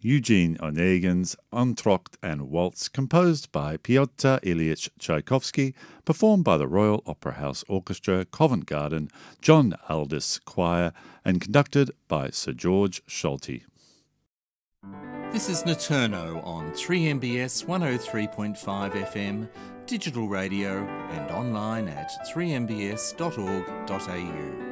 Eugene Onegin's Entr'acte and Waltz, composed by Pyotr Ilyich Tchaikovsky, performed by the Royal Opera House Orchestra, Covent Garden, John Aldis Choir, and conducted by Sir George Solti. This is Naturno on 3MBS 103.5 FM, digital radio and online at 3mbs.org.au.